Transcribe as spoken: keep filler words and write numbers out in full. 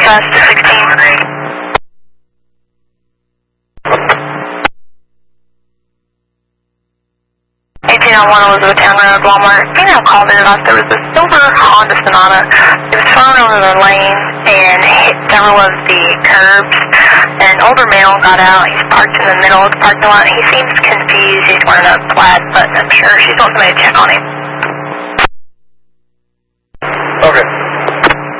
Northwest sixteen. eighteen oh one Elizabeth Town Road, Walmart. Female called in about there was a silver Honda Sonata. It was thrown over the lane and hit several of the curbs. And an older male got out. He's parked in the middle of the parking lot. He seems confused. He's wearing a plaid, but I'm sure she's want somebody to check on him.